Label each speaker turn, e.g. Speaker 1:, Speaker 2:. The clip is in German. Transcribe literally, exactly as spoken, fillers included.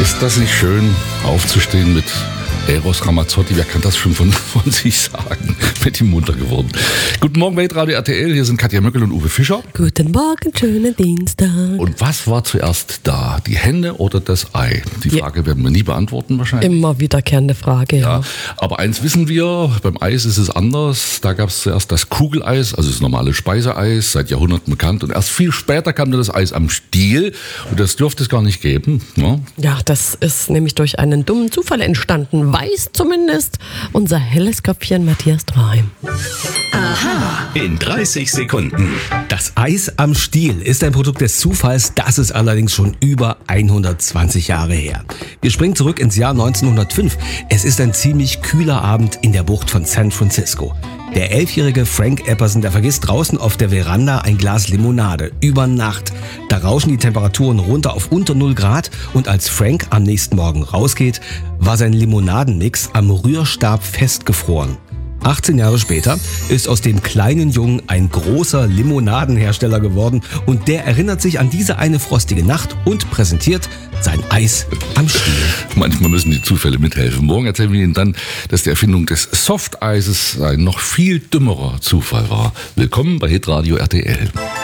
Speaker 1: Ist das nicht schön, aufzustehen mit Eros Ramazzotti? Wer kann das schon von, von sich sagen? Mit ihm munter geworden. Guten Morgen, Weltradio R T L. Hier sind Katja Möckel und Uwe Fischer.
Speaker 2: Guten Morgen, schönen Dienstag.
Speaker 1: Und was war zuerst da? Die Henne oder das Ei? Die Frage ja. werden wir nie beantworten wahrscheinlich.
Speaker 2: Immer wiederkehrende Frage, ja.
Speaker 1: ja. Aber eins wissen wir, beim Eis ist es anders. Da gab es zuerst das Kugeleis, also das normale Speiseeis, seit Jahrhunderten bekannt. Und erst viel später kam dann das Eis am Stiel. Und das dürfte es gar nicht geben. Ja,
Speaker 2: ja das ist nämlich durch einen dummen Zufall entstanden. Weiß zumindest unser helles Köpfchen Matthias Draheim.
Speaker 3: Aha. In dreißig Sekunden. Das Eis am Stiel ist ein Produkt des Zufalls, das ist allerdings schon über hundertzwanzig Jahre her. Wir springen zurück ins Jahr neunzehnhundertfünf. Es ist ein ziemlich kühler Abend in der Bucht von San Francisco. Der elfjährige Frank Epperson, der vergisst draußen auf der Veranda ein Glas Limonade über Nacht. Da rauschen die Temperaturen runter auf unter null Grad und als Frank am nächsten Morgen rausgeht, war sein Limonadenmix am Rührstab festgefroren. achtzehn Jahre später ist aus dem kleinen Jungen ein großer Limonadenhersteller geworden und der erinnert sich an diese eine frostige Nacht und präsentiert sein Eis am Stiel.
Speaker 1: Manchmal müssen die Zufälle mithelfen. Morgen erzählen wir Ihnen dann, dass die Erfindung des Softeises ein noch viel dümmerer Zufall war. Willkommen bei Hitradio R T L.